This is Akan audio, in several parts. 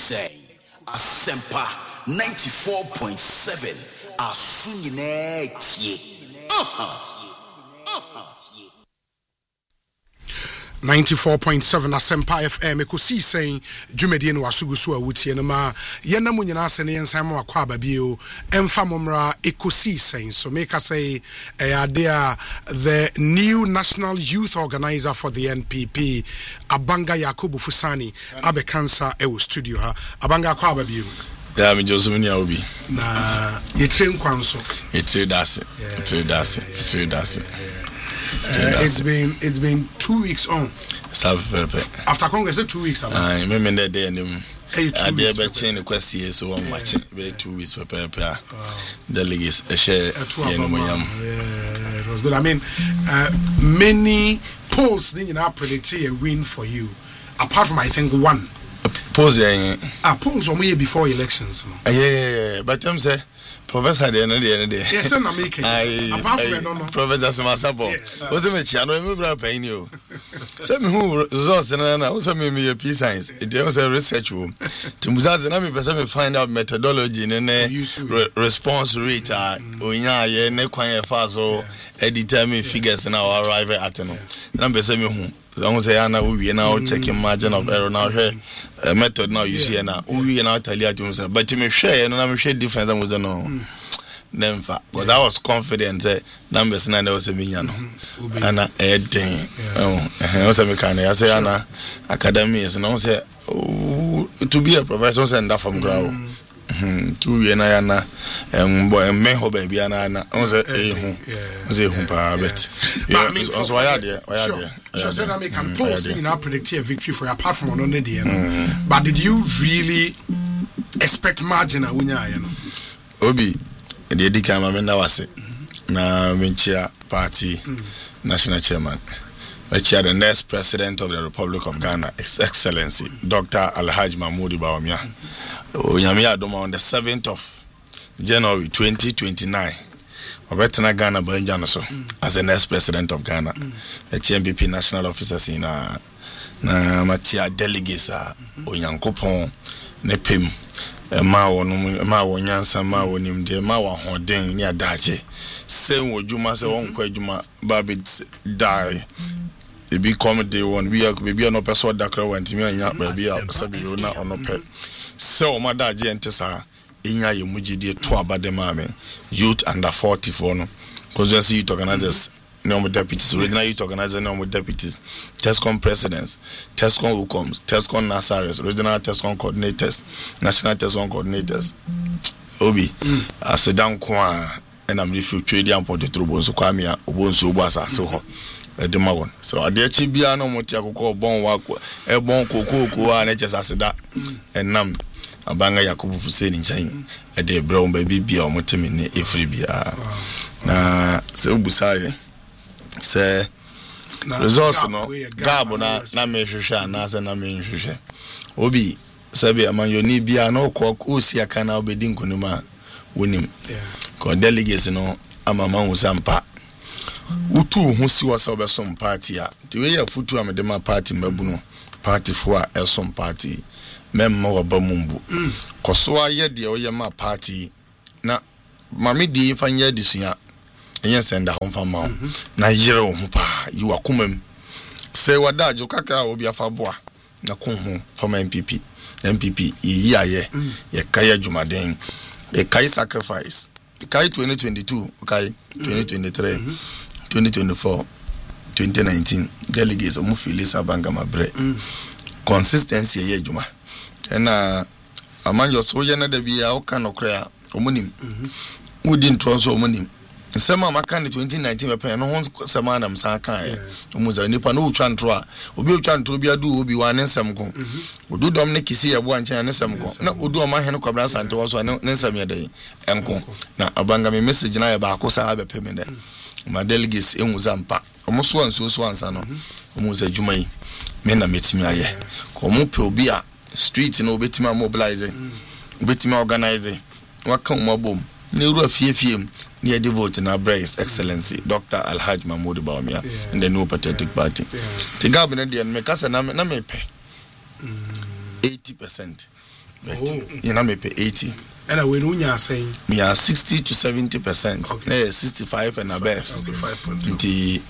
say Asempa 94.7 Asunyine tie 94.7 Asempa FM ekosi saying dwumedie no wasugusu awutie no ma yena mu nyina ase ne yensan ma akwa babio emfa momra ekosi saying so make us say the new national youth organizer for the NPP Abanga Yakubu Fusani abekansa e studio ha Abanga akwa babio ya mi Joseph ni obi na yetre nkwanso yetre dase it's been 2 weeks on. After Congress, 2 weeks. I remember that day and I did a chain of questions so one match, 2 weeks per delegates a share. It was good. I mean, many polls didn't predict a win for you, apart from I think one. Polls, polls on me before elections. Yeah, but I'm saying. Professor de no de yes na make apart from no Professor Samasapo what's me chia no me bra pain you say me who results na so me P science it was a research room to muzaze na me person me find out methodology ne response rate onya ye ne kwan e fa so determine figures na arrive at no na person me who don't say na we na checking margin of error now here method now you see na we na tell you but me share no na me share difference am was no never but I was confident numbers na there was a million and edin oh so me can I say na academy is no say to be a professor send that from ground to we na na boy me ho ba bia na on say hu pa bet so why there so then I make an post in our predictive victory for apart from on the day but did you really expect margin a winya you know obi the edika ma me na wase na menchia party national chairman the next president of the Republic of Ghana, His Excellency Dr. Alhaji Mahmoud Bawumia. Onyame adoma on the 7th of January 2029. Obetana Ghana Banjano so as the next president of Ghana. The NPP national officers in na matia delegates onyankopon ne pem ma wonyansa ma wonimde ma wa hoden ni adaje se wodjuma se won kwadjuma babit die e be come day one we are be no person dakra wantimi anya ba bi sabi na onope se o madaje entesa enya ye mugide to abade maame youth under 44 no constituency youth organizers no deputies regional youth organizers no deputies TESCOM presidents TESCOM UCOMs TESCOM Nasaris regional TESCOM coordinators national TESCOM coordinators obi asedan kwa and I'm refu trade and put the trouble so kwamia obonso obo asase ho edemawon so ade achi bia no moti akoko bon wako bon kokoko a na chesaseda enam Abanga Yakubu Fusani nchan ede brown baby bia omotemi ne efri bia na se obusaye se resource no gabo na mehwehwe na se na mehwehwe obi sabe amanyoni bia na okọ osi aka na obedi nkonuma wonim ko delegates no amama husampa utu hu si wasa obesom party a ti we ya futu amedema party mabu no party fo a esom party memma wabamumbu koso aye de oye ma party na mame di fanya disua enye senda ho fama na yire wo hu pa yi wakomam se wadaje kakra obi afaboa na konhu fama MPP yi aye ye kaya jumaden ye kai sacrifice kai 2022 kai 2023 2024 2019 delegates omo Felix Abanga Mabre consistency ye juma na amanjo so ye na da bia o kan okra omunim wudi ntronso omunim nsema maka ne 2019 mepe no ho sema na msa kan ya omuza nipa no utwa ntro a obi utwa ntro bia du obi wa ne nsem ko odu dom ne kisi ye bo anchen ne nsem ko na odu oma he no kwabra sante wo so ne nsem ye dey enko na Abanga me message na ye ba ko sa abepe me de ma delegates enwuza mpa omuso anso ansa no omuza dwuma yi me na metimi aye ko mo pe obi a street no betima mobilize betima organize waka mo bom ne ru afiefiem ne de vote na His Excellency Dr. Alhaji Mahmoud Bawumia in the New Patriotic Party the government dey me kasa na me pe 80% You know me pay 80. And when you are saying me are 60 to 70%. Okay. 65 and above. 65.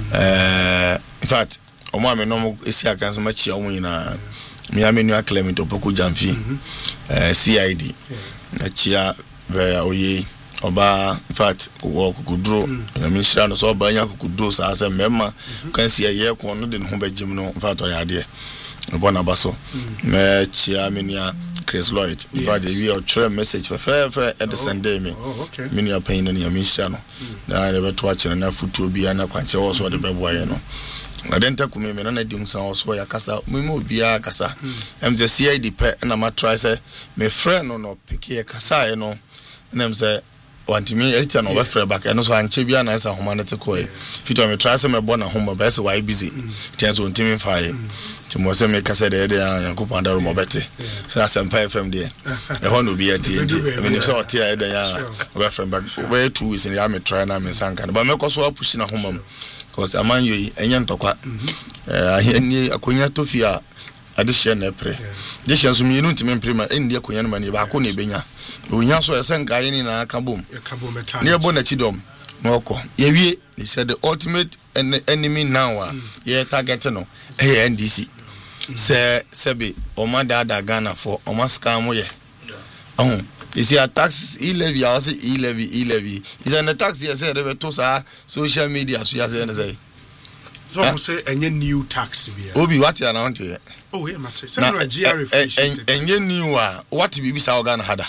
In fact, Oma me no esi aka so machi awon ina. Me amenu Clement Opoku Jamfi. CID. Achia very oye. Oba in fact kukudro me shira no so oba nya kukudro sa ase mema kan si ye ko no de no ba jim no in fact oyade ebo na baso me chia menia Chris Lloyd in fact we are try message for at the Sunday me menia pain no ya me shira no na re beto a kire na futu obi ana kwanche wo so de bebo ye no adenta kume me na dim san so ya kasa me obi a kasa em ze CID pe na ma try say me friend no pick ye kasa ye no na em say want me etia no wefre back eno so anche bia na esa humanity ko e fito me try say me bona homo be say why busy tian so ntimi fae ti mo say me kasa de yankopon da ro bete so Asempa FM de e ho no bia ti me ni so tia de ya wefre back we 2 weeks in ya me try na me sanka but me ko so push na homo because aman yi enya ntokwa ahani akonya tofia ade hye na pre de hye so mi nu ntimi prima endi akonya no mani ba ko na ebenya onya so esenka yi ni na aka bom ne ebo na chidom no oko ye wie he said the ultimate enemy now ye target no NDC se sebe o ma da Ghana for o ma scam ye you see a tax e-levy I say e-levy is an tax you say they to sa social media so you say so say any new tax be obi what you now here oh yeah mate say no GR any new what bibi sa Ghana hada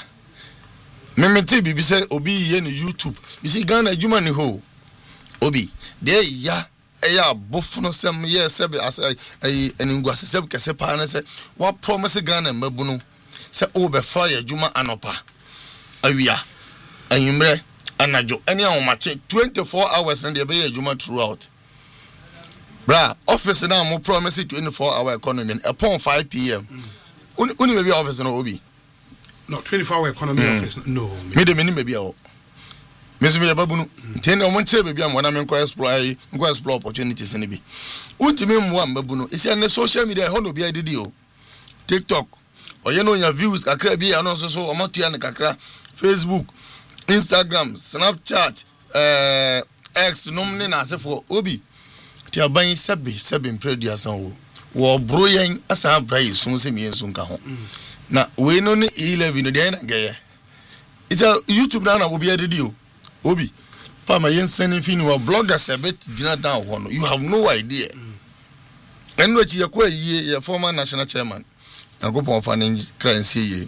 me ti bibi say obi ye no YouTube you see Ghana juma ni ho obi there ya eya bofuno sem ye sebe as eningwa sebe kese pa na say what promise Ghana mabunu say obe fire juma anopa awia anyimre anajo any awmache 24 hours na dey be juma throughout bra office na mo promise 24-hour economy upon 5 p.m. Uni maybe office no obi no 24-hour economy office no me de meni maybe o me so me babunu ten o mo nche baby am wana me nko explore opportunities ni bi untimi mo am babunu isi na social media ho no bi adidi o TikTok oye no nya views kakra bi ya no so o matua ne kakra Facebook Instagram Snapchat X nomne na asefo obi ti aban sebe mpredu asan wo bro yen asa bra yisun se mi yisun ka ho na we no ni 11 no dey na geye isa YouTube na obi adidi o obi fa ma yen sending fin wo bloggers ebet gina down ho no you have no idea eno chi yakwa yiye ya former national chairman Yankopon Finance currency ye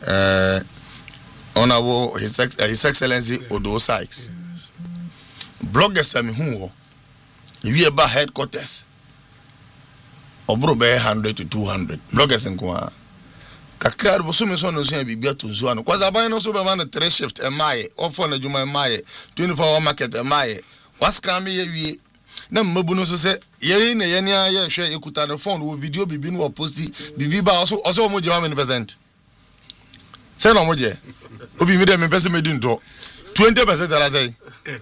honorable his excellency Odo Sykes bloggers am hu we about headquarters obro be 100 to 200 bloggers nko kakra bo so me so no so bibia to zo ano kwaza ban no so be man 3 shift emaye ofo na juma emaye 24-hour market emaye waska me ye wie na mmabu no so se ye na ye ne aye hwe ekuta no phone wo video bibi no posti bibi ba so mo je 1% se no mo je obi mi de me pese me di ndo 20% ala say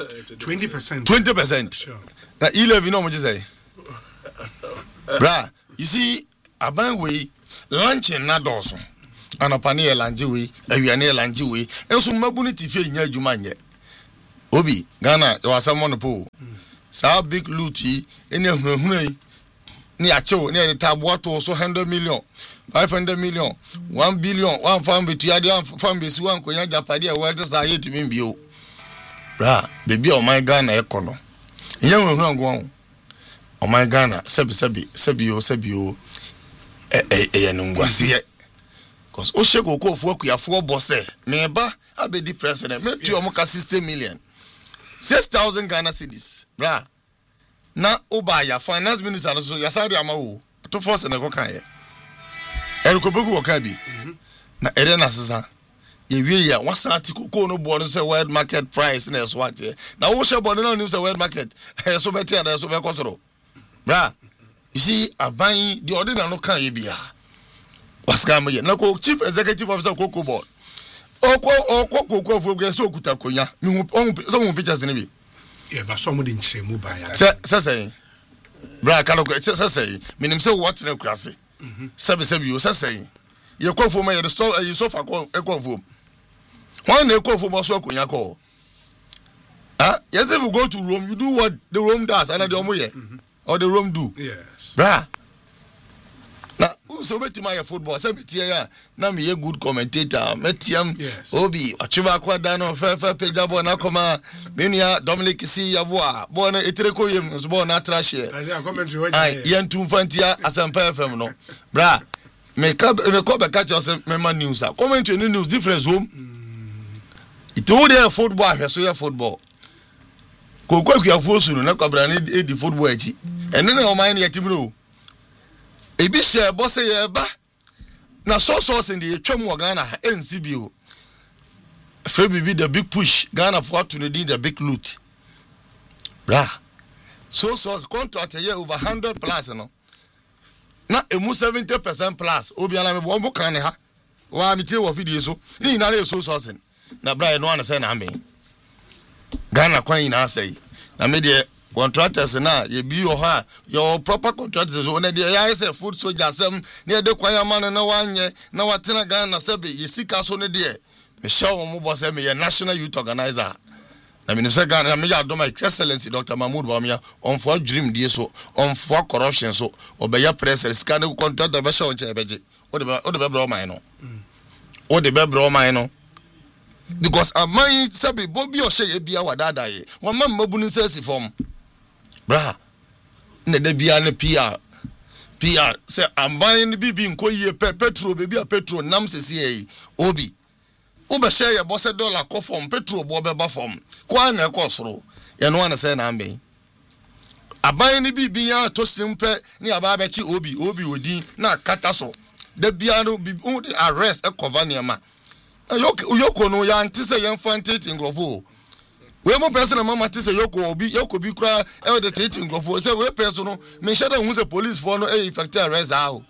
20% sure na 11 no mo je say bra you see aban we lunch na doso anapani e lanji we awiane e lanji we enso mmabu ni tifie nya adwuma nye obi Ghana you asamo no po sa big luti ene hunahunai ni achewo ni tabo to so 100 million 500 million 1 billion 1 farm betu ade farm besi wan konya japade e world sa yeti mbio bra baby o my Ghana ekono nya hunahunai ngwon o my Ghana sebio nungwase cause o sheko ko fu akuyafo bosse me ba abedi president me tu o mo ka 60 million 6,000 Ghana cedis bra na oba ya finance minister so ya sadi amawo to force na ko kan ye erikoboku wo ka bi na ere na sesa ye wie ya wasati ko no board say world market price na so what na wo she board na nim say world market so beti and so be kosoro bra you see aban the ordinary no kan ye bia waska me na ko chief executive officer Cocoa board okwo fu so okuta konya mi hu so hu pictures ni bi yeah ba so mo de nchire mu ba ya say bra kalo say minim say what na kurase sabe yo say you call for me the store you so far call for one they call for so kunya call yes if you go to Rome you do what the Rome does and the omoye or the Rome do yes bra na so beti my football say beti ya na me good commentator metiam obi achiba kwada no fe page ball na koma menia Dominic si yabo ball na etireko yem so ball na trash here ai yentum fantia Asempa FM no bra me call back catch us me news comment any news difference home it all there football so ya football kokwa kuafosu no na kwabra na di football achi ene na o man ya tim no ebi share boss ye ba na so in the twam Ghana NCBO Frebi be the big push Ghana for to need the big loot bra so contract a year over 100 plus no na emu 70% plus obi ala me bo kan ha wa mi tie wo video so ni na le so na bra no an say na me Ghana kwan na say na me de contractors na ye bi o ha your proper contractors o na de ya say food soldier sem na de kwan man na wanye na watena Ghana sebe ye sika so ne de me show mo boss me ye national youth organizer na me say Ghana me ya do my excellency Dr. Mahmoud Bawumia on for dream die so on for corruption so obeya press sika ne contractor be show nche beje o de be bro man no o de be bro man no because amai sabi bobi o shey bia wadada ye wa mamma bunu sesi form bra ne de bia ne PR say amai ne bibi nko ye petrol bebi a petrol nam sesi ye obi o be shey ye boss dollar ko form petrol bo be ba form kwa na ko soro ye no an say na ambe aban ne bibi ya to simpe ni aba ba chi obi odin na kata so de bia no bibi arrest e cover niam yoko no ya antise yan fantate ngrofo we mo person mama tise yoko bi kra e de tate ngrofo say we person no me shada hu say police for no e effect arrest how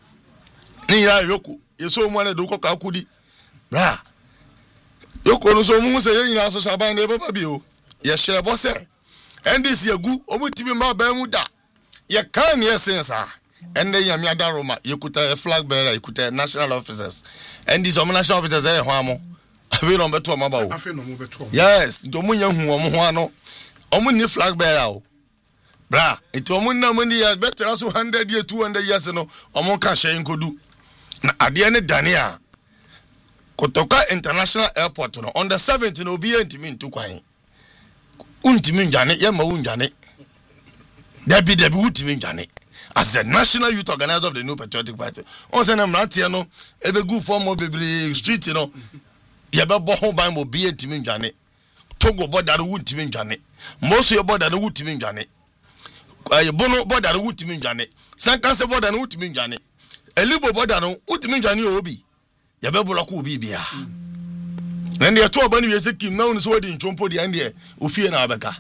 ni ya yoko yeso mo na do ko akudi bra yoko no so mo say yin aso saban de baba bi o ye share bo say ndc agu omutimi ma ban mu da ye kan ye sensa and then yami adaroma yekuta flag bearer yekuta national officers and these national officers eh hwamo afi no beto ma ba o afi no mo beto yes to munya hu omo ho ano omo ni flag bearer o bra ito omo na mo ni ya better so 100 years 200 years no omo ka hye nkodu na ade ne dania Kotoka International Airport no on the 7th no bi entimi ntukwan untimi njane ye ma unjane debi utimi njane as the national youth organizer of the New Patriotic Party. On say na mrantie no e be good for mo bebre street no ye be bo ho ban mo bi entimi njane Togo border no untimi njane Moso ye border no untimi njane Bono border no untimi njane Sankanse border no untimi njane Elibo border no untimi njane obi ye be block obi bia na ne to obani we sekim na onu so wadi nchompo de ande ofie na abeka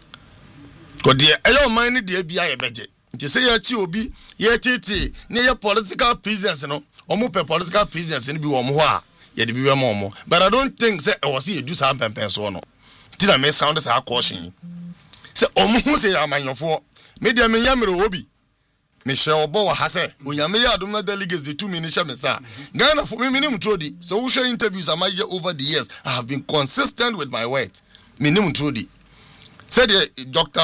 ko de eyo man ne de bia ye beje nti se ya chi obi ye titi ne ye political prisoners no omo pe political prisoners ne bi wo mo ho a ye de bi we mo mo but I don't think say e was ye do some pempen so no ti na me sound say caution say omo hu say amanyofo media me nyamere obi me share obo wa hase onyame ya adom na delegates the 2 minutes me sir Ghana for me minimum trodi so we share interviews am over the years I have been consistent with my word minimum trodi said Dr.